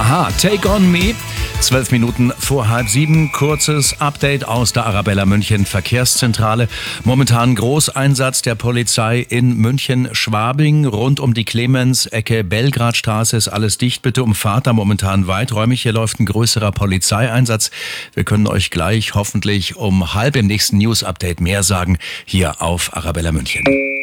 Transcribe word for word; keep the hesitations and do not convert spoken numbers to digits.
a-ha, Take on Me. Zwölf Minuten vor halb sieben, kurzes Update aus der Arabella München Verkehrszentrale. Momentan Großeinsatz der Polizei in München-Schwabing. Rund um die Clemens-Ecke Belgradstraße ist alles dicht. Bitte umfahrt da momentan weiträumig. Hier läuft ein größerer Polizeieinsatz. Wir können euch gleich hoffentlich um halb im nächsten News-Update mehr sagen, hier auf Arabella München.